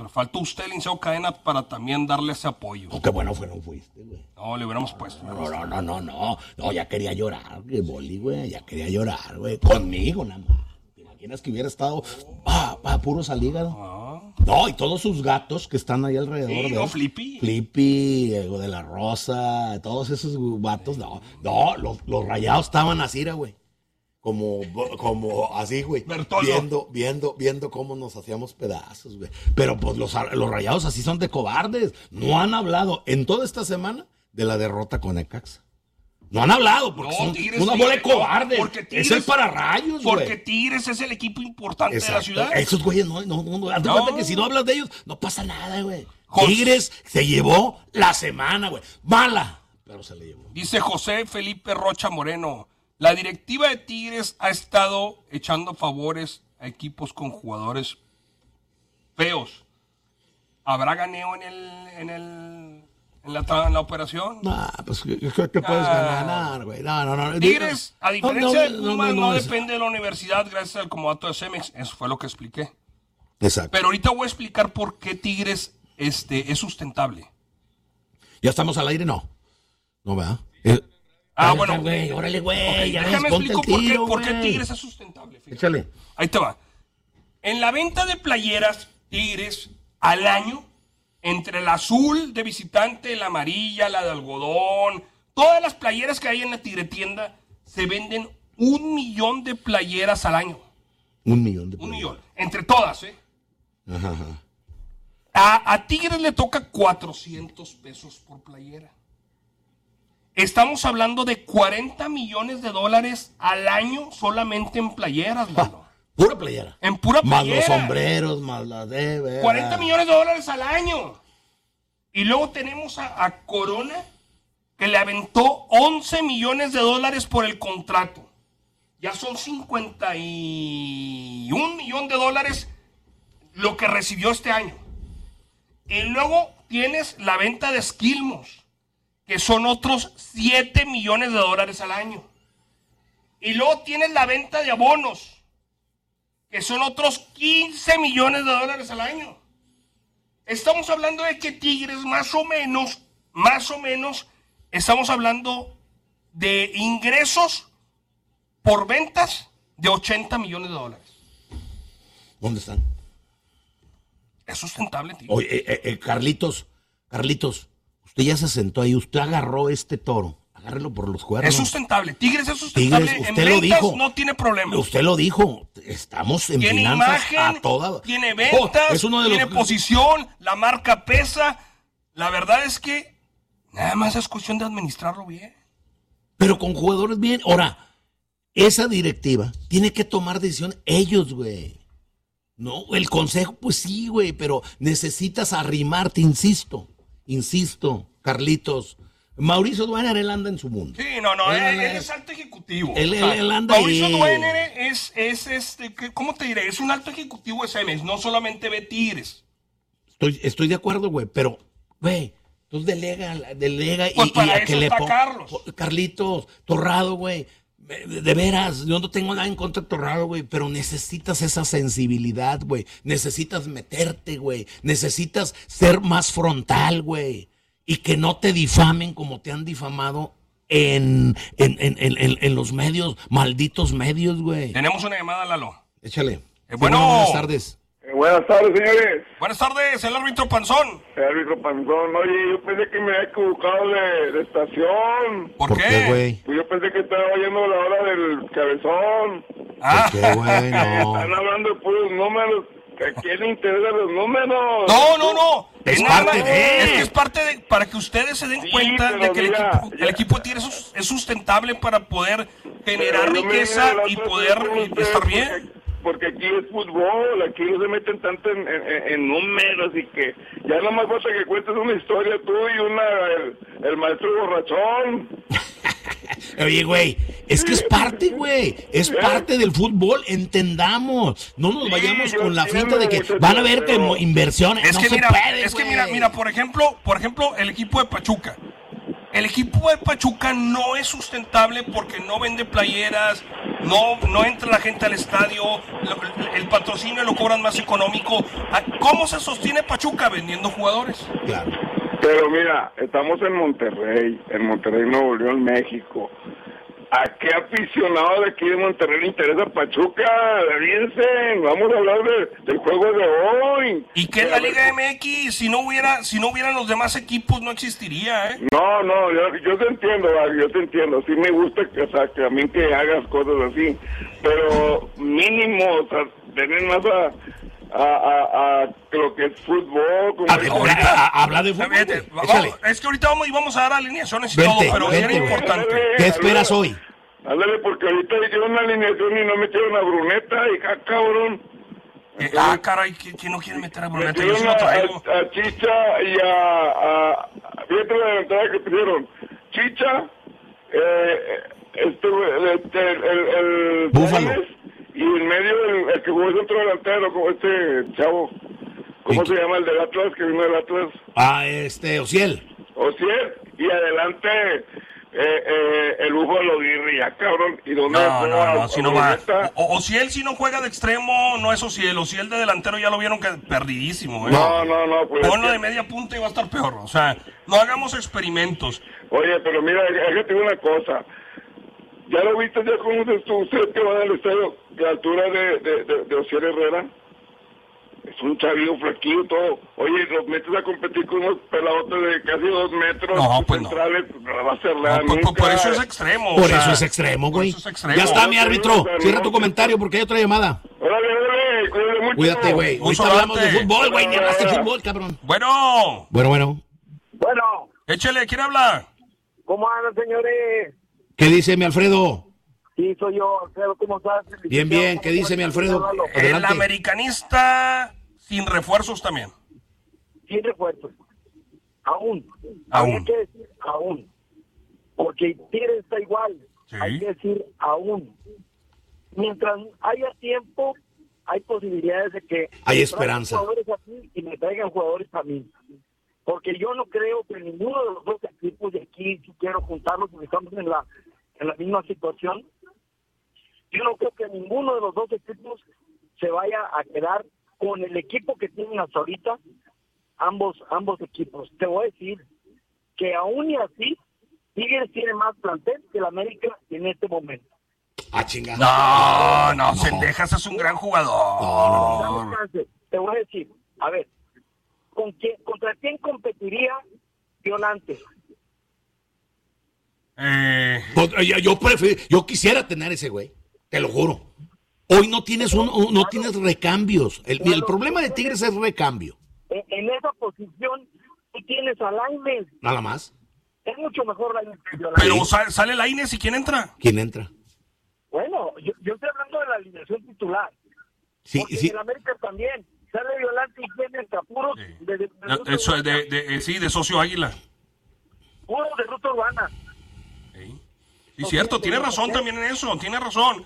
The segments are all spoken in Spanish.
Nos faltó usted, Linceo Cadena, para también darle ese apoyo. Qué bueno fue, no fuiste, güey. No, le hubiéramos puesto. No, ya quería llorar, el Boli, güey, ya quería llorar, güey. Conmigo, nada más. ¿Te imaginas que hubiera estado puros al hígado? No, y todos sus gatos que están ahí alrededor de él. Flippy, de la Rosa, todos esos vatos, no, los Rayados estaban así, güey. Como así, güey. Viendo cómo nos hacíamos pedazos, güey. Pero pues los Rayados así son de cobardes. No han hablado en toda esta semana de la derrota con Necaxa. No han hablado porque son una bola de cobardes. Es el pararrayos, güey. Porque Tigres es el equipo importante de la ciudad. Esos güeyes no. Haz de cuenta que si no hablas de ellos, no pasa nada, güey. Tigres se llevó la semana, güey. Mala, pero se le llevó. Dice José Felipe Rocha Moreno. La directiva de Tigres ha estado echando favores a equipos con jugadores feos. ¿Habrá ganeo en la operación? No, pues ¿qué puedes ganar, güey? No. Tigres, a diferencia de Pumas, no depende de la universidad gracias al comodato de Cemex. Eso fue lo que expliqué. Exacto. Pero ahorita voy a explicar por qué Tigres es sustentable. ¿Ya estamos al aire? No, ¿verdad? Bueno. Güey, órale, güey. Okay, déjame explico por qué Tigres es sustentable. Fíjate. Échale. Ahí te va. En la venta de playeras, Tigres, al año, entre la azul de visitante, la amarilla, la de algodón, todas las playeras que hay en la Tigretienda, se venden 1 millón de playeras al año. 1 millón de playeras. 1 millón. Entre todas, ¿eh? Ajá. A Tigres le toca 400 pesos por playera. Estamos hablando de $40 millones al año solamente en playeras, mano. Pura playera. En pura playera. Más los sombreros, más la de... $40 millones al año. Y luego tenemos a Corona, que le aventó $11 millones por el contrato. Ya son $51 millones lo que recibió este año. Y luego tienes la venta de Esquilmos, que son otros $7 millones al año. Y luego tienes la venta de abonos, que son otros $15 millones al año. Estamos hablando de que Tigres más o menos, estamos hablando de ingresos por ventas de $80 millones. ¿Dónde están? Es sustentable, tío. Oye, Carlitos, usted ya se sentó ahí, usted agarró este toro. Agárrelo por los cuernos. Es sustentable. Tigres es sustentable. Tigres, en ventas no tiene problema. Usted lo dijo. Estamos en tiene finanzas imagen, a toda. tiene ventas, tiene posición, la marca pesa. La verdad es que nada más es cuestión de administrarlo bien. Pero con jugadores bien. Ahora, esa directiva tiene que tomar decisión ellos, güey. No, el consejo, pues sí, güey, pero necesitas arrimarte, insisto, Carlitos. Mauricio Duener, él anda en su mundo. Sí, él es alto ejecutivo. Él anda Mauricio ahí. Duener ¿cómo te diré? Es un alto ejecutivo de Cemex, no solamente ve Tigres. Estoy de acuerdo, güey, pero, güey, entonces delega pues y para a eso que le está Carlos. Carlitos, Torrado, güey. De veras, yo no tengo nada en contra de Torrado, güey, pero necesitas esa sensibilidad, güey. Necesitas meterte, güey. Necesitas ser más frontal, güey. Y que no te difamen como te han difamado en los medios, malditos medios, güey. Tenemos una llamada, Lalo. Échale. Buenas tardes. Buenas tardes, señores. Buenas tardes, el árbitro Panzón. El árbitro Panzón. Oye, yo pensé que me había equivocado de estación. ¿Por qué, güey? Pues yo pensé que estaba oyendo la hora del cabezón. ¿Por qué, güey? No. Están hablando de puros números. ¿A quién le interesan los números? No. Es parte de... Es que es parte de... Para que ustedes se den cuenta de que el equipo de Tigres es sustentable para poder generar riqueza y poder estar bien. Porque aquí es fútbol, aquí no se meten tanto en números y que ya nomás falta que cuentes una historia tú y el maestro borrachón. Oye, güey, es que es parte, güey. Es parte del fútbol, entendamos. No nos vayamos con la finta de que van a ver que inversiones. Es no que se mira, puede, es que güey. mira, por ejemplo, el equipo de Pachuca. El equipo de Pachuca no es sustentable porque no vende playeras, no entra la gente al estadio, el patrocinio lo cobran más económico. ¿Cómo se sostiene Pachuca? Vendiendo jugadores. Claro. Pero mira, estamos en Monterrey, Nuevo León, México. ¿A qué aficionado de aquí de Monterrey le interesa Pachuca? Avienten, vamos a hablar del juego de hoy. ¿Y qué es la Liga MX? Si no hubieran los demás equipos, no existiría, ¿eh? No, yo te entiendo, sí me gusta que también que hagas cosas así, pero mínimo, o sea, tener más a lo que es fútbol. Como habla de fútbol. Es que ahorita vamos a dar alineaciones y todo, pero era importante. ¿Qué esperas hoy? Ándale, porque ahorita hicieron una alineación y no metieron a Bruneta, y cabrón. Caray, ¿quién no quiere meter a Bruneta? Yo Metieron sí lo traigo. a Chicha y fíjate la ventaja que pusieron. Chicha, el Búfalo. Pérez, y en medio el que jugó centro delantero, como este chavo. ¿Cómo se llama el del Atlas, que vino del Atlas? Ociel. Y adelante el Búfalo Aguirre, ya cabrón. ¿Y dónde No, si no va. Ociel si no juega de extremo, no es Ociel. Ociel de delantero ya lo vieron que perdidísimo, ¿eh? No. Pues ponlo de media punta y va a estar peor. O sea, no hagamos experimentos. Oye, pero mira, déjate una cosa. ¿Ya lo viste? ¿Ya conoces tú? ¿Ustedes que van al estadio? La altura de Ociel Herrera. Es un chavillo flaquillo todo. Oye, los metes a competir con unos peladotes de casi 2 metros. No, pues centrales, no la va a hacer nada. Por eso es extremo. Por eso es extremo, güey. Ya está, mi árbitro. Cierra tu comentario porque hay otra llamada. Órale, cuídate mucho. Cuídate, güey. Ahorita hablamos de fútbol, güey. Ni hablaste de fútbol, cabrón. Bueno. Bueno, Échale, ¿quién habla? ¿cómo andan, señores? ¿Qué dice mi Alfredo? Sí, soy yo, Alfredo, ¿cómo estás? Bien. ¿Qué dice mi Alfredo? El Adelante. americanista sin refuerzos también. Sin refuerzos. Aún. Aún. Hay que decir aún. Porque Tigres está igual. Sí. Hay que decir aún. Mientras haya tiempo, hay posibilidades de que... Hay me esperanza. traigan jugadores aquí y me traigan jugadores a mí. Porque yo no creo que ninguno de los dos equipos de aquí, si quiero juntarlos, porque estamos en la misma situación, yo no creo que ninguno de los dos equipos se vaya a quedar con el equipo que tienen hasta ahorita, ambos equipos. Te voy a decir que aún y así, Tigres tiene más plantel que el América en este momento. Ah, chingada. No, Cendejas es un gran jugador. No. Te voy a decir, a ver, ¿contra quién competiría Violante? Yo quisiera tener ese güey, te lo juro. Hoy no tienes no tienes recambios. El problema de Tigres es recambio. En esa posición tú tienes a Lainez. Nada más. Es mucho mejor Lainez que Violante. Pero sale Lainez y ¿quién entra? ¿Quién entra? Bueno, yo estoy hablando de la alineación titular. Sí, Porque sí. en América también sale Violante y quién entra, puros De Socio Águila. puros de ruta urbana. Sí, cierto, tiene razón también en eso, tiene razón.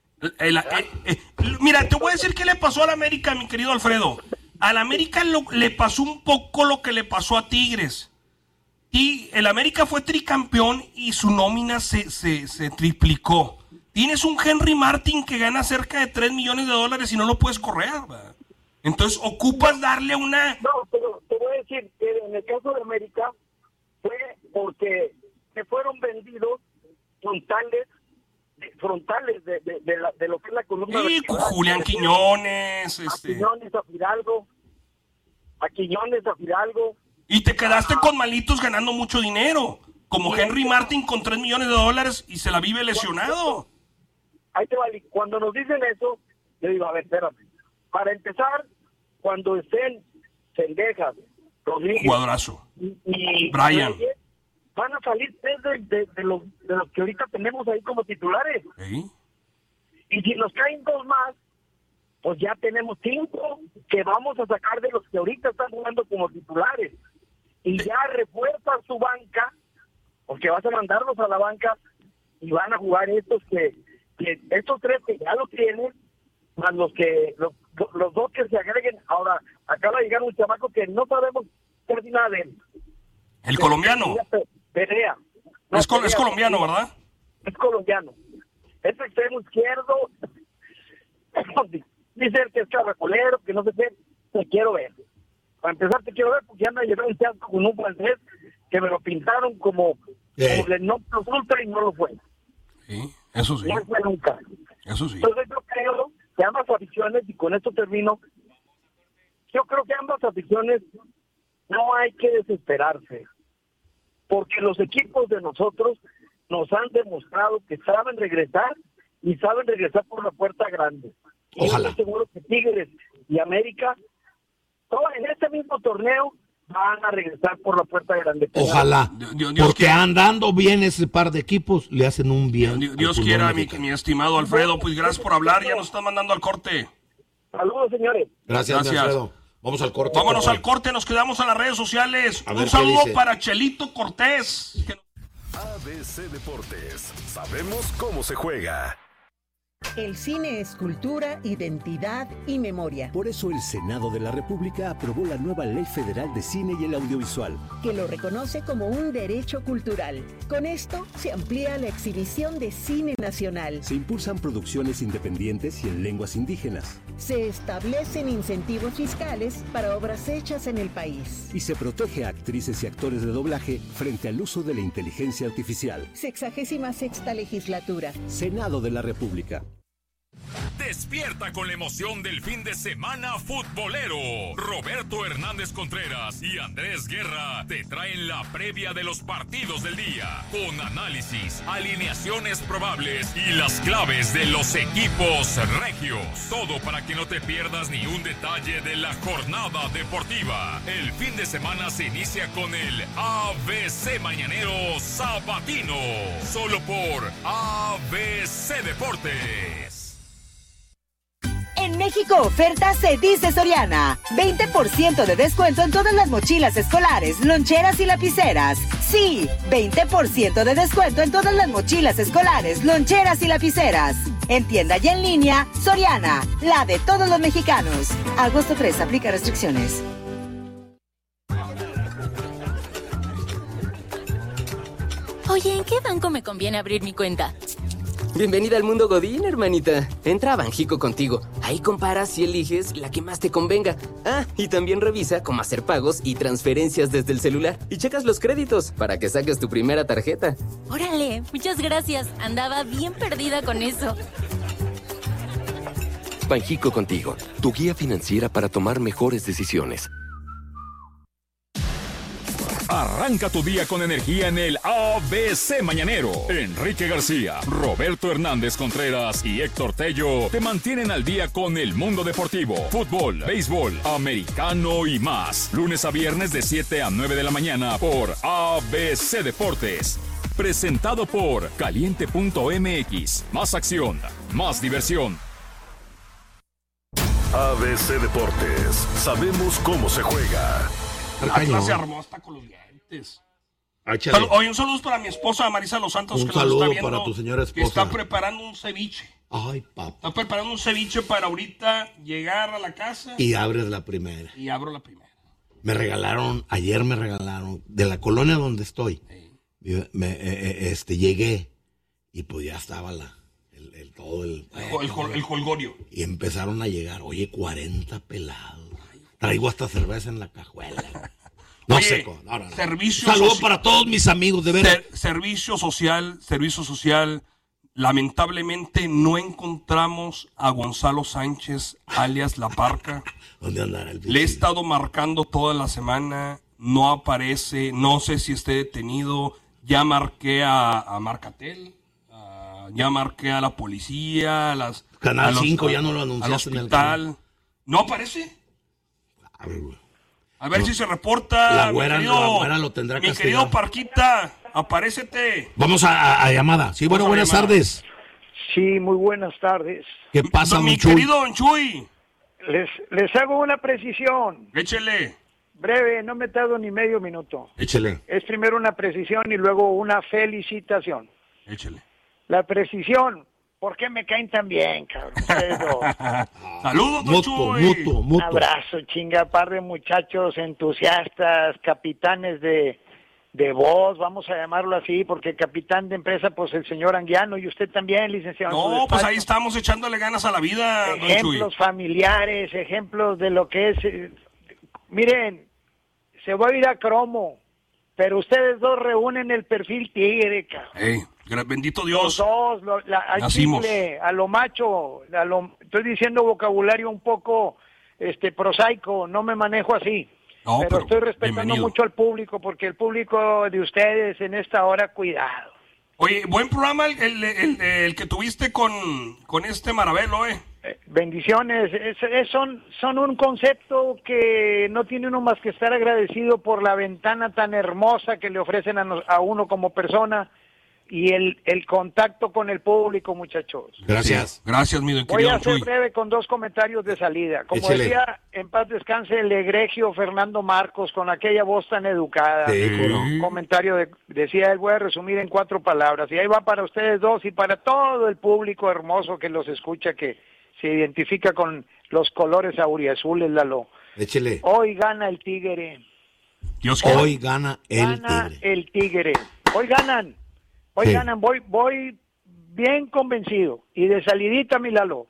Mira, te voy a decir qué le pasó al América, mi querido Alfredo. Al América le pasó un poco lo que le pasó a Tigres. Y el América fue tricampeón y su nómina se triplicó. Tienes un Henry Martin que gana cerca de $3 millones y no lo puedes correr, ¿verdad? Entonces ocupas darle una... No, pero te voy a decir que en el caso de América fue porque se fueron vendidos frontales de lo que es la columna Sí, vertebral. Julián Quiñones, A Quiñones, a Fidalgo. Y te quedaste con malitos ganando mucho dinero, como Henry Martin con $3 millones y se la vive lesionado. Ahí te va, cuando nos dicen eso, yo digo, a ver, espérame. Para empezar, cuando estén Cendejas, Rodríguez Jugadorazo. y Brian. Reyes, van a salir 3 de los que ahorita tenemos ahí como titulares. ¿Sí? Y si nos caen 2 más, pues ya tenemos 5 que vamos a sacar de los que ahorita están jugando como titulares. Y ya refuerzan su banca, porque vas a mandarlos a la banca y van a jugar estos estos 3 que ya lo tienen, más los 2 que se agreguen. Ahora, acaba de llegar un chamaco que no sabemos casi nada de él. El colombiano. Perea. Es colombiano, ¿verdad? Es colombiano. es extremo izquierdo. Dice el que es caracolero, que no sé qué. Te quiero ver. Para empezar, te quiero ver porque ya me llevé un teatro con un francés que me lo pintaron como de no plus ultra y no lo fue. Sí, eso sí. No fue nunca. Eso sí. Entonces yo creo que ambas aficiones, y con esto termino, yo creo que ambas aficiones no hay que desesperarse, porque los equipos de nosotros nos han demostrado que saben regresar y saben regresar por la puerta grande. Y Ojalá. yo estoy seguro que Tigres y América, en este mismo torneo, van a regresar por la puerta grande. Ojalá, Dios porque quiera. andando bien ese par de equipos, le hacen un bien. Dios al quiera, fútbol mi mexicano. estimado Alfredo, pues gracias por hablar, ya nos están mandando al corte. Saludos, señores. Gracias, Gracias. Alfredo. Vamos al corte. Vámonos por al corte, nos quedamos a las redes sociales. A ver Un qué saludo dice. para Chelito Cortés. ABC Deportes. Sabemos cómo se juega. El cine es cultura, identidad y memoria, Por eso el Senado de la República aprobó la nueva Ley Federal de Cine y el Audiovisual. que lo reconoce como un derecho cultural. Con esto se amplía la exhibición de cine nacional. Se impulsan producciones independientes y en lenguas indígenas. Se establecen incentivos fiscales para obras hechas en el país. Y se protege a actrices y actores de doblaje frente al uso de la inteligencia artificial. 66ª legislatura. Senado de la República. Despierta con la emoción del fin de semana futbolero. Roberto Hernández Contreras y Andrés Guerra te traen la previa de los partidos del día, con análisis, alineaciones probables y las claves de los equipos regios. Todo para que no te pierdas ni un detalle de la jornada deportiva. El fin de semana se inicia con el ABC Mañanero Sabatino, solo por ABC Deportes. En México Oferta se dice Soriana. 20% de descuento en todas las mochilas escolares, loncheras y lapiceras. Sí, 20% de descuento en todas las mochilas escolares, loncheras y lapiceras. En tienda y en línea, Soriana, la de todos los mexicanos. Agosto 3, aplica restricciones. Oye, ¿en qué banco me conviene abrir mi cuenta? Bienvenida al mundo Godín, hermanita. Entra a Banjico contigo. Ahí comparas y eliges la que más te convenga. Ah, y también revisa cómo hacer pagos y transferencias desde el celular. Y checas los créditos para que saques tu primera tarjeta. Órale, muchas gracias. Andaba bien perdida con eso. Banjico contigo, tu guía financiera para tomar mejores decisiones. Arranca tu día con energía en el ABC Mañanero. Enrique García, Roberto Hernández Contreras y Héctor Tello te mantienen al día con el mundo deportivo, fútbol, béisbol, americano y más. Lunes a viernes de 7 a 9 de la mañana por ABC Deportes. Presentado por Caliente.mx. Más acción, más diversión. ABC Deportes. Sabemos cómo se juega. La clase armó hasta con los dientes. Échale. Oye, un saludo para mi esposa Marisa Los Santos, Un que nos saludo está viendo, para tu señora que esposa. está preparando un ceviche. Ay, papá. Está preparando un ceviche para ahorita llegar a la casa Y abres la primera. y abro la primera. Ayer me regalaron, de la colonia donde estoy, llegué y pues ya estaba todo el jolgorio. Y empezaron a llegar, oye, 40 pelados. Traigo hasta cerveza en la cajuela. No Oye, sé. No. Servicio Saludos social. para todos mis amigos, de veras. Servicio social. Lamentablemente no encontramos a Gonzalo Sánchez, alias La Parca. ¿Dónde andará el Le he estado marcando toda la semana, no aparece, no sé si esté detenido. Ya marqué a Marcatel, ya marqué a la policía, a las... Canal a los- 5 ya no lo al anunciaste en el hospital. ¿No aparece? A ver, güey. A ver si se reporta. La güera lo tendrá mi castigado. querido Parquita, aparécete. Vamos a llamada. Sí, bueno, Vamos a buenas llamada. tardes. Sí, muy buenas tardes. ¿Qué pasa, Mi don Chuy? querido Don Chuy. Les hago una precisión. Échele. Breve, no me tardo ni medio minuto. Échele. Es primero una precisión y luego una felicitación. Échele. La precisión, ¿por qué me caen tan bien, cabrón? Ustedes dos. Saludos, Don Chuy. Un abrazo, chinga, par de muchachos entusiastas, capitanes de de voz, vamos a llamarlo así, porque el capitán de empresa, pues el señor Anguiano, y usted también, licenciado. No, pues ahí estamos echándole ganas a la vida, don Chuy. Ejemplos familiares, ejemplos de lo que es... miren, se va a ir a cromo, pero ustedes dos reúnen el perfil tigre, cabrón. Bendito Dios. Los dos, al chile, a lo macho, estoy diciendo vocabulario un poco prosaico, no me manejo así. No, pero estoy respetando mucho al público, porque el público de ustedes en esta hora, cuidado. Oye, buen programa el que tuviste con Marabelo, bendiciones, son un concepto que no tiene uno más que estar agradecido por la ventana tan hermosa que le ofrecen a uno como persona y el contacto con el público, muchachos. Gracias. Gracias, mi don Voy a ser breve con 2 comentarios de salida. Como decía, en paz descanse el egregio Fernando Marcos, con aquella voz tan educada. Un comentario decía él, voy a resumir en 4 palabras. Y ahí va para ustedes dos y para todo el público hermoso que los escucha, que se identifica con los colores auriazules, Lalo. Échele. Hoy gana el Tigre. Hoy gana el Tigre. Hoy ganan. Hoy ganan, voy bien convencido. Y de salidita, mi Lalo,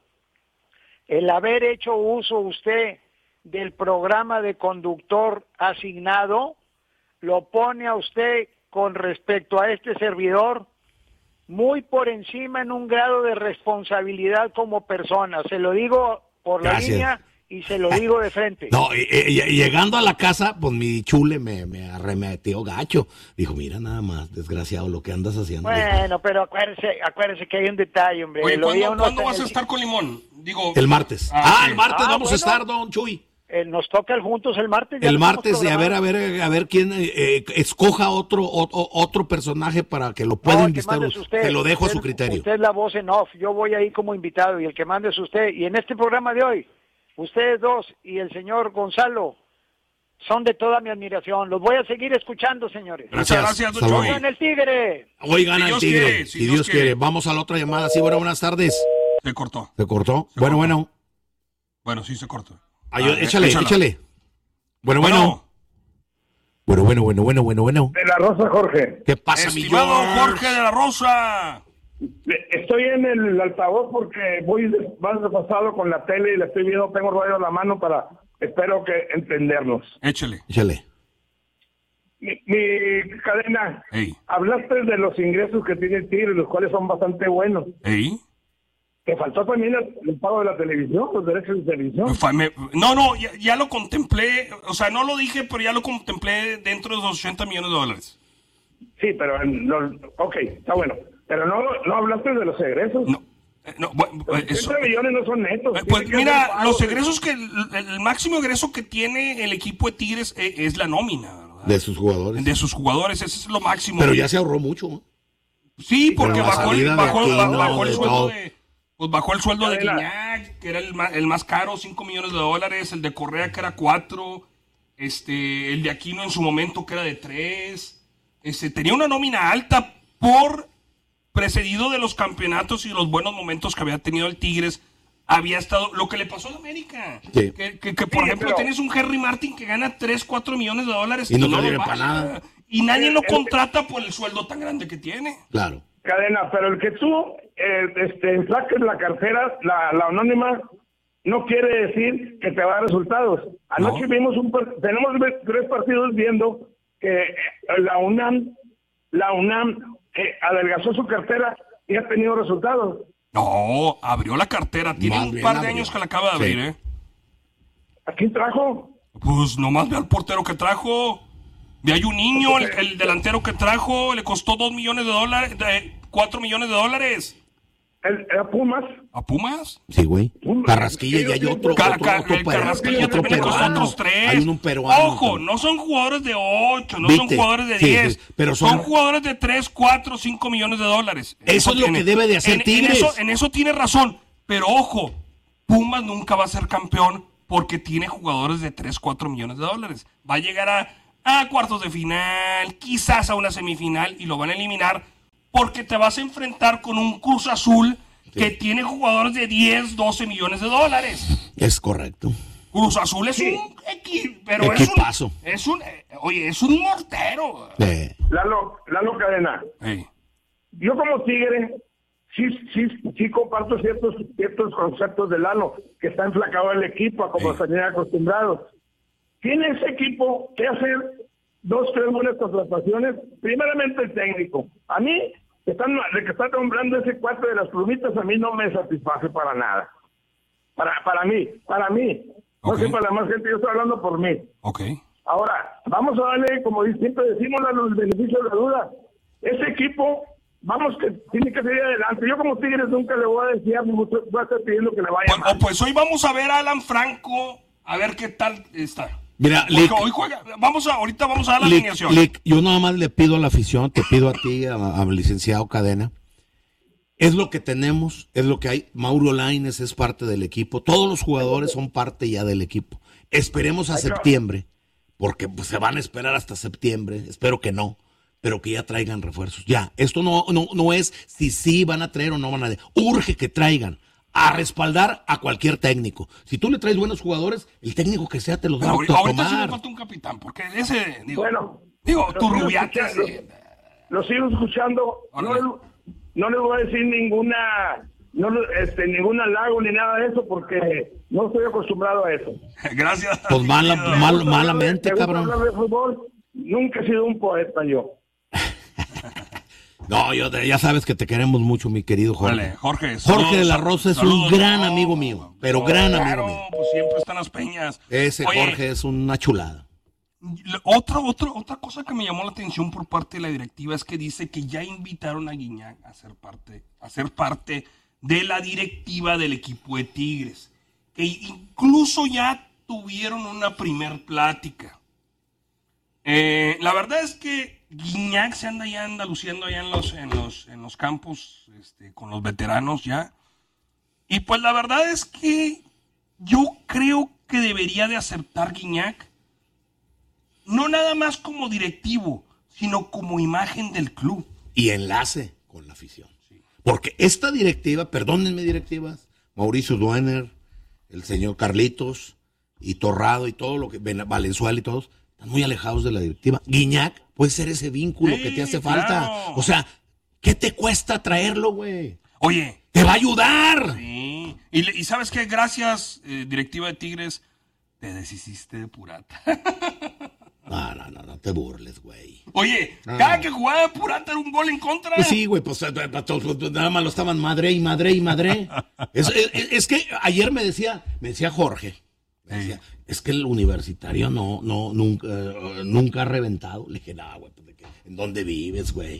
el haber hecho uso usted del programa de conductor asignado, lo pone a usted con respecto a este servidor muy por encima en un grado de responsabilidad como persona. Se lo digo por la línea y se lo digo de frente. No, llegando a la casa, pues mi chule me arremetió gacho. Dijo, mira nada más, desgraciado, lo que andas haciendo. Bueno, pero acuérdese que hay un detalle, hombre. Oye, ¿cuándo vas a estar con Limón? Digo, el martes. El martes vamos a estar, don Chuy. Nos toca juntos el martes. El martes, y a ver quién escoja otro personaje para que lo pueda invitar. Te lo dejo a su criterio. Usted es la voz en off, yo voy ahí como invitado y el que mande es usted. Y en este programa de hoy, ustedes dos y el señor Gonzalo son de toda mi admiración. Los voy a seguir escuchando, señores. Gracias, don Chuy. Hoy gana el Tigre. Hoy gana el Tigre. Si Dios quiere. Vamos a la otra llamada. Sí, buenas tardes. Se cortó. Bueno. Bueno, sí se cortó. Échale. Bueno. De la Rosa, Jorge. ¿Qué pasa, mi estimado Jorge de la Rosa? Estoy en el altavoz porque voy más pasado con la tele y la estoy viendo, tengo el radio a la mano espero que entendernos. Échale. Mi cadena, hablaste de los ingresos que tiene el Tigre, los cuales son bastante buenos. ¿Te faltó también el pago de la televisión, los derechos de televisión? Ya lo contemplé, o sea, no lo dije, pero ya lo contemplé dentro de los $80 millones. Sí, pero, ok, está bueno. Pero no hablaste de los egresos. Los 30 millones no son netos. Pues mira, los egresos el máximo egreso que tiene el equipo de Tigres es la nómina, ¿verdad? De sus jugadores. Ese es lo máximo. Pero ya se ahorró mucho, ¿no? Sí, porque bajó el sueldo de Guiñac, que era el más caro, $5 millones, el de Correa, que era 4, el de Aquino en su momento, que era de 3, tenía una nómina alta precedido de los campeonatos y los buenos momentos que había tenido el Tigres. Había estado, lo que le pasó a América, que por ejemplo tienes un Henry Martin que gana $3-4 millones y no sirve para nada, y nadie lo contrata por el sueldo tan grande que tiene. Claro. Cadena, pero el que tú saques la cartera, la anónima, no quiere decir que te va a dar resultados. Anoche tenemos 3 partidos viendo que la UNAM adelgazó su cartera y ha tenido resultados. No, abrió la cartera, tiene un par de años que la acaba de abrir, ¿A quién trajo? Pues nomás ve al portero que trajo. De ahí un niño, el delantero que trajo, le costó $4 millones. ¿A Pumas? ¿A Pumas? Sí, güey. Carrasquilla y hay otro otros 3. Hay un peruano. Ojo, no son jugadores de 8, no son jugadores de 10. Pero son jugadores de 3, 4, $5 millones. Eso es lo que debe de hacer Tigres. En eso tiene razón. Pero ojo, Pumas nunca va a ser campeón porque tiene jugadores de 3, 4 millones de dólares. Va a llegar a cuartos de final, quizás a una semifinal, y lo van a eliminar porque te vas a enfrentar con un Cruz Azul que tiene jugadores de 10, 12 millones de dólares. Es correcto. Cruz Azul es un pero equipazo. Es un mortero. Lalo Cadena. Yo como Tigre sí comparto ciertos conceptos de Lalo, que está enflacado el equipo a como se tenía acostumbrados. Tiene ese equipo que hacer 2, 3 buenas contrataciones. Primeramente el técnico. A mí, de que están nombrando ese 4 de las plumitas, a mí no me satisface para nada. Para mí. No sé para la más gente, yo estoy hablando por mí. Ahora, vamos a darle, como siempre decimos, los beneficios de la duda. Ese equipo, que tiene que seguir adelante. Yo como Tigres nunca le voy a decir, voy a estar pidiendo que le vaya mal. Pues hoy vamos a ver a Alan Franco, a ver qué tal está. Mira, hoy juega, ahorita vamos a dar la alineación. Yo nada más le pido a la afición, te pido a ti, al licenciado Cadena. Es lo que tenemos, es lo que hay. Mauro Lainez es parte del equipo. Todos los jugadores son parte ya del equipo. Esperemos a septiembre, porque pues, se van a esperar hasta septiembre. Espero que no, pero que ya traigan refuerzos. Ya, esto no es si sí van a traer o no van a traer. Urge que traigan a respaldar a cualquier técnico. Si tú le traes buenos jugadores, el técnico que sea te los va a tomar. Ahorita sí me falta un capitán, porque ese, tu Rubiate. Lo sigo escuchando. No les voy a decir ningún halago ni nada de eso, porque no estoy acostumbrado a eso. Gracias. Pues malamente, cabrón. Hablar de fútbol, nunca he sido un poeta yo. No, ya sabes que te queremos mucho, mi querido Jorge. Vale, Jorge de la Rosa es un gran amigo mío, pero gran amigo mío. Pues siempre están las peñas. Ese Jorge es una chulada. Otra cosa que me llamó la atención por parte de la directiva es que dice que ya invitaron a Guiñac a ser parte de la directiva del equipo de Tigres, que incluso ya tuvieron una primer plática. La verdad es que Guiñac se anda luciendo allá en los campos con los veteranos ya, y pues la verdad es que yo creo que debería de aceptar Guiñac, no nada más como directivo, sino como imagen del club. Y enlace con la afición. Sí. Porque esta directiva, perdónenme directivas, Mauricio Duener, el señor Carlitos y Torrado y todo lo que, Valenzuela y todos, están muy alejados de la directiva. Guiñac puede ser ese vínculo que te hace falta. O sea, ¿qué te cuesta traerlo, güey? Oye. ¡Te va a ayudar! Sí. Y ¿sabes qué? Gracias, directiva de Tigres, te deshiciste de Purata. No te burles, güey. Oye, cada que jugaba Purata era un gol en contra. Pues sí, güey, pues nada más lo estaban madre. Es que ayer me decía Jorge, es que el Universitario nunca ha reventado. Le dije, güey, ¿en dónde vives, güey?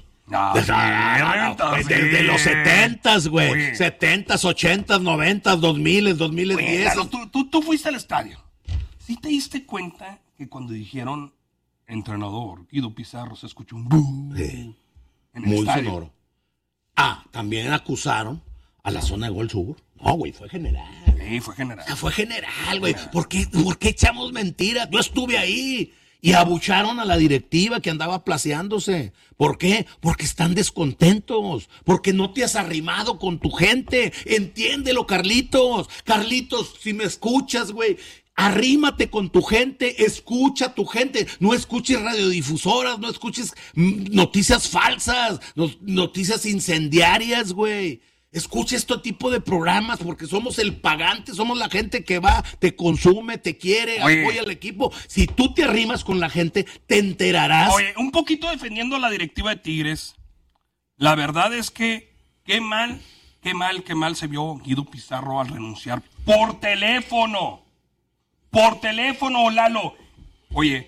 Desde los 70s, güey. 70s, 80s, 90s, 2000s, 2010. Tú fuiste al estadio. ¿Sí te diste cuenta que cuando dijeron entrenador Guido Pizarro se escuchó un boom en el muy estadio? Sonoro? También acusaron a la zona de gol sur. No, güey, fue general. Sí, fue general. Fue general, güey. ¿Por qué echamos mentiras? Yo estuve ahí. Y abucharon a la directiva que andaba placeándose. ¿Por qué? Porque están descontentos. Porque no te has arrimado con tu gente. Entiéndelo, Carlitos. Carlitos, si me escuchas, güey. Arrímate con tu gente, escucha a tu gente, no escuches radiodifusoras, no escuches noticias falsas, noticias incendiarias, güey. Escucha este tipo de programas porque somos el pagante, somos la gente que va, te consume, te quiere, apoya al equipo. Si tú te arrimas con la gente, te enterarás. Oye, un poquito defendiendo a la directiva de Tigres, la verdad es que qué mal se vio Guido Pizarro al renunciar por teléfono. Por teléfono, Lalo. Oye,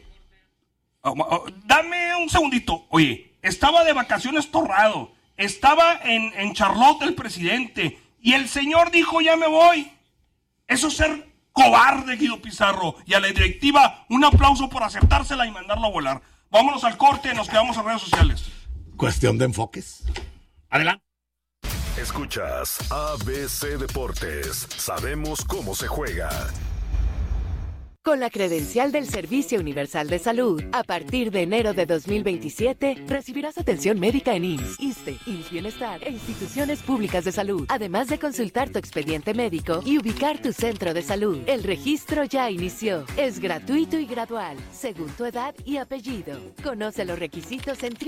dame un segundito. Oye, estaba de vacaciones Torrado. Estaba en Charlotte el presidente. Y el señor dijo, ya me voy. Eso es ser cobarde, Guido Pizarro. Y a la directiva, un aplauso por aceptársela y mandarlo a volar. Vámonos al corte, nos quedamos en redes sociales. Cuestión de enfoques. Adelante. Escuchas ABC Deportes. Sabemos cómo se juega. Con la credencial del Servicio Universal de Salud, a partir de enero de 2027, recibirás atención médica en IMSS, ISSSTE, IMSS Bienestar e instituciones públicas de salud, además de consultar tu expediente médico y ubicar tu centro de salud. El registro ya inició. Es gratuito y gradual, según tu edad y apellido. Conoce los requisitos en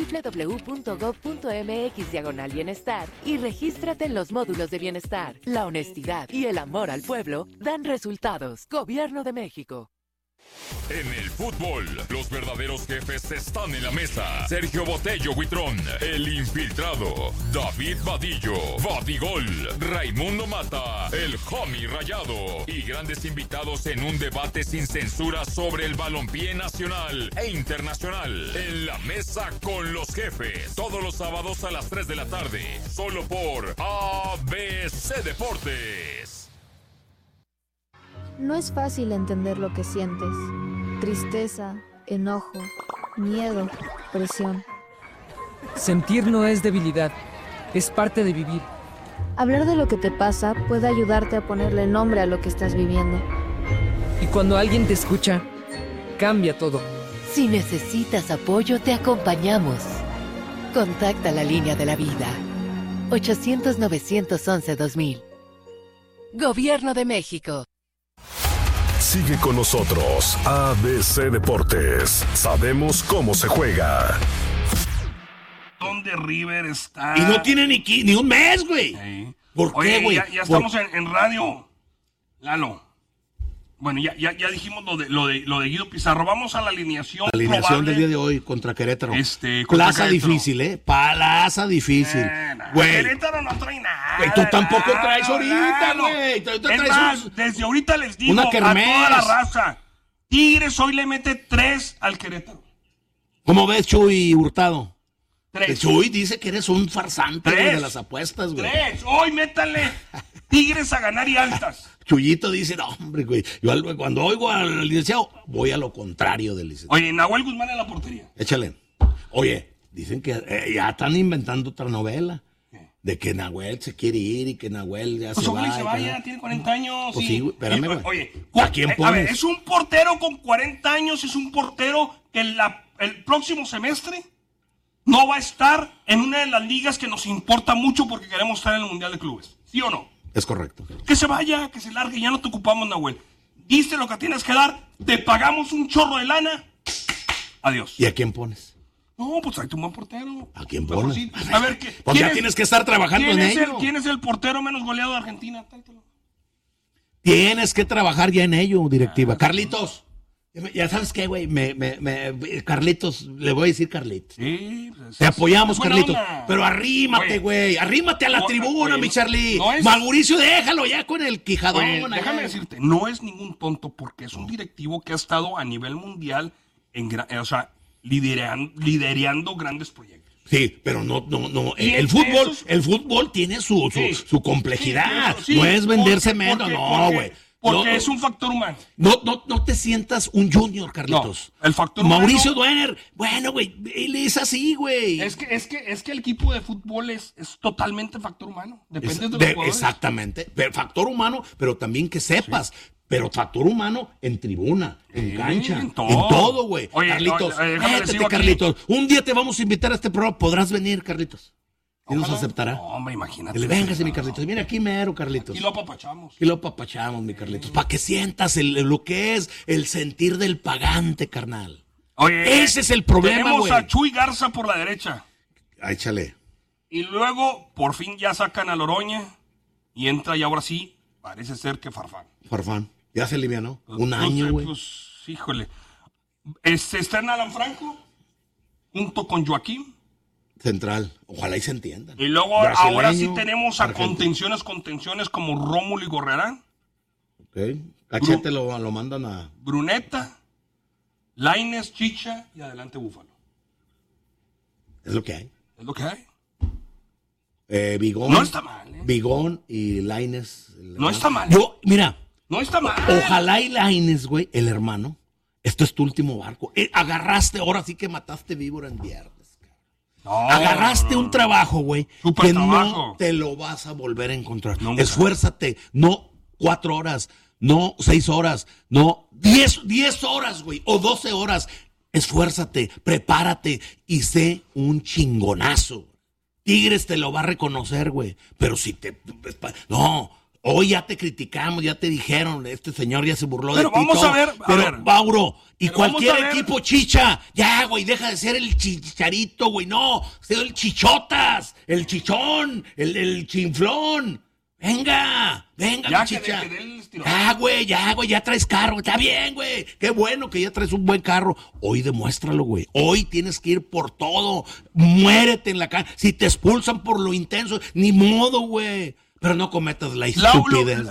www.gov.mx/bienestar y regístrate en los módulos de bienestar. La honestidad y el amor al pueblo dan resultados. Gobierno de México. En el fútbol, los verdaderos jefes están en la mesa. Sergio Botello Huitrón, el infiltrado. David Vadillo, Vadigol. Raimundo Mata, el homie rayado. Y grandes invitados en un debate sin censura sobre el balompié nacional e internacional. En la mesa con los jefes. Todos los sábados a las 3 de la tarde. Solo por ABC Deportes. No es fácil entender lo que sientes. Tristeza, enojo, miedo, presión. Sentir no es debilidad, es parte de vivir. Hablar de lo que te pasa puede ayudarte a ponerle nombre a lo que estás viviendo. Y cuando alguien te escucha, cambia todo. Si necesitas apoyo, te acompañamos. Contacta la línea de la vida. 800-911-2000. Gobierno de México. Sigue con nosotros, ABC Deportes. Sabemos cómo se juega. ¿Dónde River está? Y no tiene ni un mes, güey. Sí. ¿Por qué, güey? Ya estamos en radio. Lalo. Bueno, ya dijimos lo de Guido Pizarro. Vamos a la alineación. La alineación probable del día de hoy contra Querétaro. Contra Plaza Querétaro. difícil, ¿eh? Plaza difícil. Güey. Querétaro no trae nada. Güey, tú tampoco traes ahorita, güey. Es más, desde ahorita les digo una a kermés. toda la raza. Tigres hoy le mete 3 al Querétaro. ¿Cómo ves, Chuy Hurtado? 3. Chuy dice que eres un farsante 3. de las apuestas, güey. 3. Hoy métanle Tigres a ganar y altas. Chuyito dice, no, hombre, güey. Yo cuando oigo al licenciado, voy a lo contrario del licenciado. Oye, Nahuel Guzmán en la portería. Échale. Oye, dicen que ya están inventando otra novela. De que Nahuel se quiere ir y que Nahuel ya Pues se ojalá va. se vaya, tiene 40 años. Pues sí, güey, espérame, güey. Oye, ¿a quién pones? A ver, es un portero con 40 años, es un portero que el próximo semestre no va a estar en una de las ligas que nos importa mucho porque queremos estar en el Mundial de Clubes. ¿Sí o no? Es correcto. Que se vaya, que se largue, ya no te ocupamos, Nahuel. Diste lo que tienes que dar, te pagamos un chorro de lana. Adiós. ¿Y a quién pones? No, pues hay un buen portero. ¿A quién pones? Sí. A ver, pues ya tienes que estar trabajando en ello. ¿Quién es el portero menos goleado de Argentina? Tráetelo. Tienes que trabajar ya en ello, directiva. Carlitos. Ya sabes qué, güey, Carlitos, le voy a decir Carlitos. Sí, pues, te apoyamos, buena Carlitos. onda. Pero arrímate, güey. Arrímate a la tribuna, mi Charlie. No es... Mauricio, déjalo ya con el quijadón. Oye, déjame decirte, no es ningún tonto porque es un directivo que ha estado a nivel mundial liderando grandes proyectos. Sí, pero no. El fútbol tiene su complejidad. No es venderse menos, no, güey. Porque es un factor humano. No te sientas un junior, Carlitos. No, el factor Mauricio humano. Duener, bueno, güey, él es así, güey. Es que el equipo de fútbol es totalmente factor humano. Depende de los jugadores. Exactamente. Factor humano, pero también que sepas. Sí. Pero factor humano en tribuna, en cancha, en todo, güey. Carlitos, métete, Carlitos. Un día te vamos a invitar a este programa. ¿Podrás venir, Carlitos? ¿Y nos aceptará? No, hombre, imagínate. Véngase, mi Carlitos. Mira aquí mero, Carlitos. Aquí lo apapachamos. Aquí lo apapachamos, mi Carlitos. Para que sientas lo que es el sentir del pagante, carnal. Oye, ese es el problema, güey. Tenemos a Chuy Garza por la derecha. Échale. Y luego, por fin ya sacan a Loroña. Y entra y ahora sí, parece ser que Farfán. Ya se alivianó. Un año, güey. Pues, híjole. Está en Alan Franco, junto con Joaquín. Central. Ojalá y se entiendan. Y luego ahora sí tenemos a contenciones como Rómulo y Gorrerán. Ok. Cachete lo mandan a... Bruneta, Lainez, Chicha y adelante Búfalo. Es lo que hay. Es lo que hay. Bigón. No está mal, ¿eh? Bigón y Lainez. No está mal. Mira. No está mal. Ojalá y Lainez, güey, el hermano. Esto es tu último barco. Agarraste, ahora sí que mataste víbora en viernes. Agarraste un trabajo, güey, que no te lo vas a volver a encontrar. Esfuérzate, no 4 horas, No 6 horas, no 10 horas, güey, o 12 horas. Esfuérzate, prepárate y sé un chingonazo. Tigres te lo va a reconocer, güey. Pero si te... No, hoy ya te criticamos, ya te dijeron, este señor ya se burló de ti. Pero vamos a ver, Pero, Mauro, y pero cualquier equipo chicha, ya, güey, deja de ser el chicharito, güey, no. Sé el chichotas, el chichón, el chinflón. Venga, Ya chicha. que dé el estirón. Ya, ya traes carro. Está bien, güey. Qué bueno que ya traes un buen carro. Hoy demuéstralo, güey. Hoy tienes que ir por todo. Muérete en la calle. Si te expulsan por lo intenso, ni modo, güey. Pero no cometas la estupidez.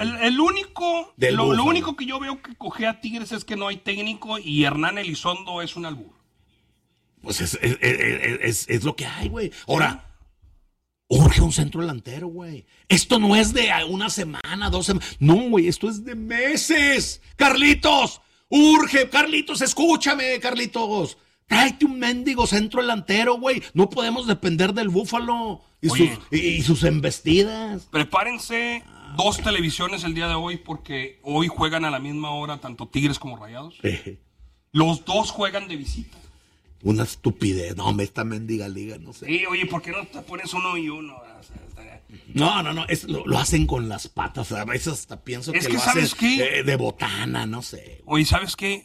Lo único que yo veo que coge a Tigres es que no hay técnico y Hernán Elizondo es un albur. Pues es lo que hay, güey. Ahora, urge un centro delantero, güey. Esto no es de una semana, 2 semanas. No, güey, esto es de meses. Carlitos, urge. Carlitos, escúchame, Carlitos. Tráete un mendigo centro delantero, güey. No podemos depender del Búfalo y sus embestidas. Prepárense 2 televisiones el día de hoy porque hoy juegan a la misma hora tanto Tigres como Rayados. Los 2 juegan de visita. Una estupidez. No, esta mendiga liga, no sé. Sí, oye, ¿por qué no te pones 1 y 1? No, lo hacen con las patas. A veces hasta pienso que lo hacen de botana, no sé. Oye, ¿sabes qué?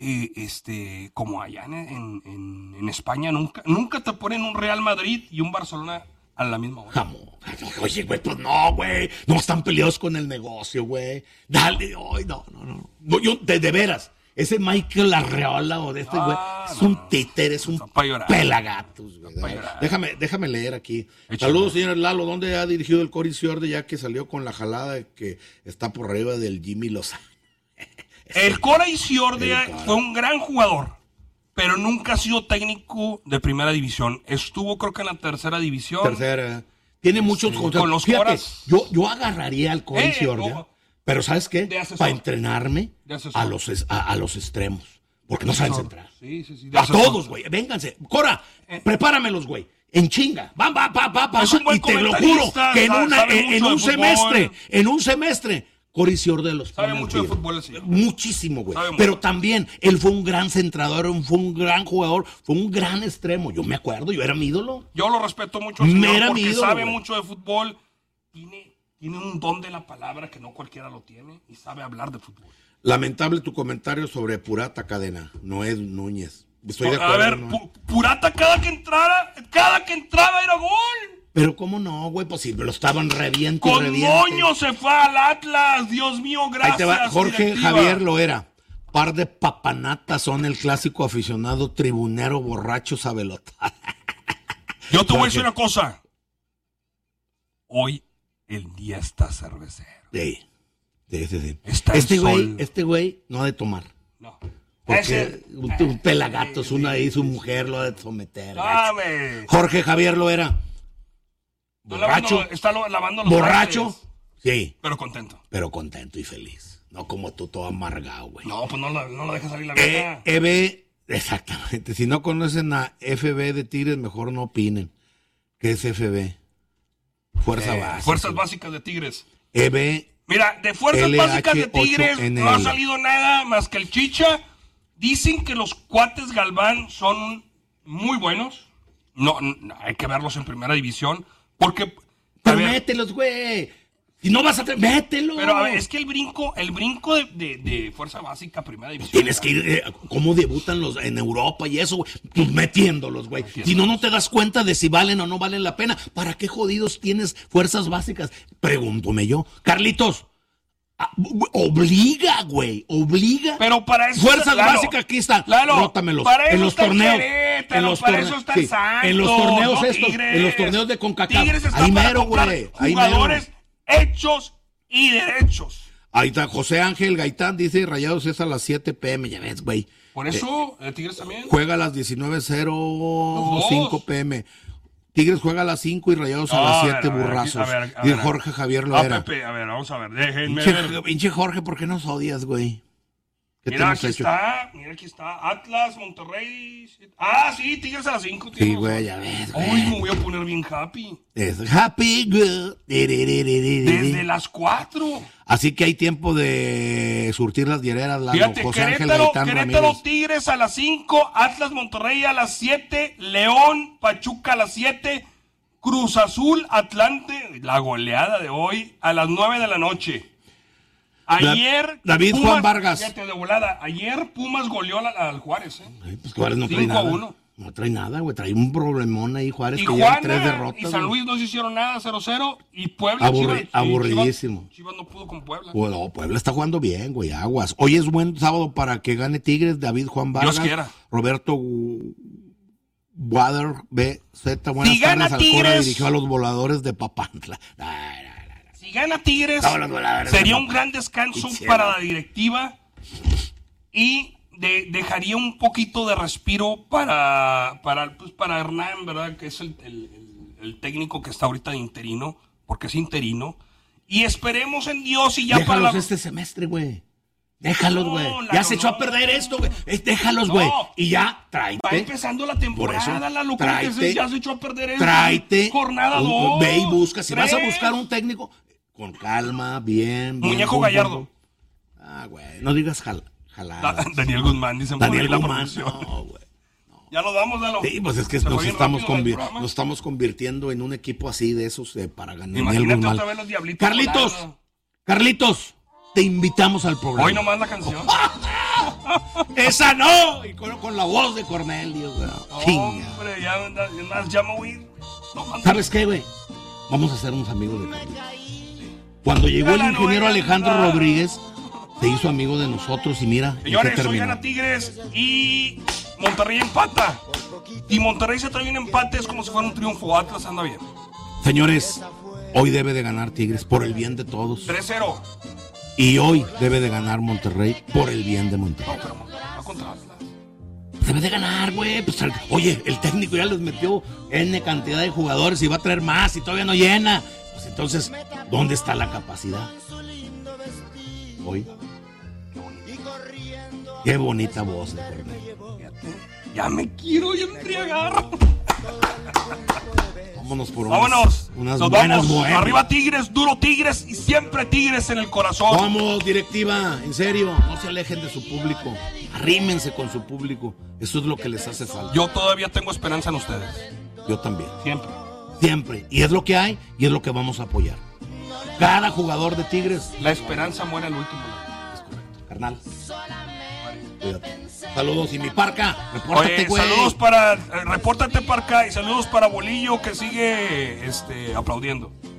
Como allá en España, nunca te ponen un Real Madrid y un Barcelona a la misma hora. Oye, güey, pues no, güey. No están peleados con el negocio, güey. Dale, ay, no. Yo, de veras. Ese Michael Arreola o de este güey es un títer, es un pelagatos. Déjame leer aquí. Saludos, señor Lalo. ¿Dónde ha dirigido el Cory Ciorde ya que salió con la jalada de que está por arriba del Jimmy Lozano? El Cory Ciorde fue un gran jugador, pero nunca ha sido técnico de primera división. Estuvo, creo que en la tercera división. Tercera. Tiene muchos con los Fíjate, Coras. yo agarraría al Cory Ciorde. Pero ¿sabes qué? Para entrenarme a los extremos. Porque no saben centrar. Sí. A todos, güey. Vénganse. Cora, prepáramelos, güey. En chinga. Y te lo juro que en un semestre, Cory Ciorde los sabe mucho de fútbol, sí. Muchísimo, güey. Pero también, él fue un gran centrador, fue un gran jugador, fue un gran extremo. Yo me acuerdo, yo era mi ídolo. Yo lo respeto mucho, señor, porque sabe mucho de fútbol. Tiene un don de la palabra que no cualquiera lo tiene y sabe hablar de fútbol. Lamentable tu comentario sobre Purata Cadena, Noé Núñez. Estoy de acuerdo. A ver, Purata cada que entraba era gol. Pero cómo no, güey, pues si lo estaban reviente. Con moño se fue al Atlas, Dios mío, gracias. Ahí te va, Jorge directiva. Javier Loera. Par de papanatas son el clásico aficionado tribunero borracho sabelotada. Yo te voy a decir una cosa. Hoy el día está cervecero. Sí. Está este güey no ha de tomar. No. Porque un pelagatos, su mujer lo ha de someter. Dame. Jorge Javier Loera. Borracho. Está lavando los borracho. trastes. Sí. Pero contento. Pero contento y feliz. No como tú, todo amargado, güey. No, pues no lo dejas salir la vida. Exactamente. Si no conocen a FB de Tigres, mejor no opinen. ¿Qué es FB? Fuerzas Básicas de Tigres. Mira, de Fuerzas Básicas de Tigres no ha salido nada más que el Chicha. Dicen que los cuates Galván son muy buenos. No, hay que verlos en primera división. Porque. Pero mételos, güey. Si no vas a mételo. Pero a ver, es que el brinco de Fuerza Básica, primera división. Tienes que ir, ¿cómo debutan los en Europa y eso, güey? Pues metiéndolos, güey. Si no te das cuenta de si valen o no valen la pena. ¿Para qué jodidos tienes Fuerzas Básicas? Pregúntome yo. Carlitos, obliga, güey, obliga. Pero para eso. Fuerzas Básicas, aquí están. Rótamelos. Para en los torneos. En los torneos. En los torneos en los torneos de CONCACAF. Ahí mero, güey. Jugadores hechos y derechos. Ahí está José Ángel Gaitán, dice Rayados es a las 7 p.m. Ya ves, güey. Por eso, Tigres también. Juega a las 19:05 p.m. Tigres juega a las 5 y Rayados a las 7, burrazos. Dice Jorge Javier Loera. Pepe, a ver, vamos a ver, déjenme ver. Pinche Jorge, ¿por qué nos odias, güey? ¿Qué Mira, hemos aquí hecho? aquí está. Atlas, Monterrey. Sí, Tigres a las 5. Sí, güey, ya ves, güey. Uy, me voy a poner bien happy. Es happy good. Desde las 4. Así que hay tiempo de surtir las hiereras, Lalo. Fíjate, José Ángel Querétaro, Gaitán Querétaro Ramírez. Tigres a las 5, Atlas Monterrey a las 7, León, Pachuca a las 7, Cruz Azul, Atlante, la goleada de hoy, a las 9 de la noche. Ayer. David Pumas, Juan Vargas. Fíjate, de volada. Ayer Pumas goleó al Juárez. Ay, pues Juárez no trae 5-1. nada. No trae nada, güey. Trae un problemón ahí, Juárez, que Tijuana lleva 3 derrotas. y San Luis no se hicieron nada, 0-0. Y Puebla, aburridísimo. Chivas no pudo con Puebla. Bueno, Puebla está jugando bien, güey, aguas. Hoy es buen sábado para que gane Tigres, David Juan Vargas. Dios quiera. Roberto Wader BZ, buenas Si gana tardes. Alcora Tigres, dirigió a los voladores de Papantla. Si gana Tigres, No, los voladores sería de un gran descanso Hicieron. para la directiva y dejaría un poquito de respiro para Hernán, ¿verdad? Que es el técnico que está ahorita de interino, porque es interino. Y esperemos en Dios y ya Déjalos para la... este semestre, güey. Déjalos, güey. No, Ya se echó a perder esto, güey. Déjalos, güey. Y ya, tráete. Va empezando la temporada, la locura que tráete, ya se echó a perder esto. Tráete. Jornada 2. Ve y busca. Si vas a 3. buscar un técnico, con calma, bien. Muñeco Gallardo. Güey. No digas jalada. Daniel Guzmán, dicen por ahí Daniel la Guzmán. producción. No, güey. Ya nos vamos, Lalo. Sí, pues es que Se nos fue bien estamos, rápido el programa. nos estamos convirtiendo en un equipo así de esos para ganar. Imagínate otra vez los diablitos. Carlitos, volando. Carlitos, te invitamos al programa. Hoy nomás la canción. ¡Esa no! Y con la voz de Cornelio, güey. Hombre, ya me voy a ir. No, ¿Sabes qué, güey? Vamos a hacernos amigos de Carlitos. Cuando llegó el ingeniero Alejandro Rodríguez, se hizo amigo de nosotros y mira, ¿en qué Señores, hoy terminó? gana Tigres y Monterrey empata. Y Monterrey se trae un empate, es como si fuera un triunfo. Atlas anda bien. Señores, hoy debe de ganar Tigres por el bien de todos. 3-0. Y hoy debe de ganar Monterrey por el bien de Monterrey. No, pero va contra Atlas. Debe de ganar, güey. Pues, oye, el técnico ya les metió N cantidad de jugadores y va a traer más y todavía no llena. Pues entonces, ¿dónde está la capacidad? Hoy. Qué bonita voz de Cornelio. Ya me quiero embriagar. Vámonos por Vámonos. unas Nos buenas vamos. bohemias. Arriba Tigres, duro Tigres y siempre Tigres en el corazón. Vamos, directiva, en serio, no se alejen de su público. Arrímense con su público. Eso es lo que les hace falta. Yo todavía tengo esperanza en ustedes. Yo también. Siempre. Siempre. Y es lo que hay y es lo que vamos a apoyar. Cada jugador de Tigres. La esperanza muere al último. Es correcto. Carnal. Cuídate. Saludos. Y mi Parca, repórtate, güey. Saludos para... repórtate, Parca, y saludos para Bolillo, que sigue aplaudiendo.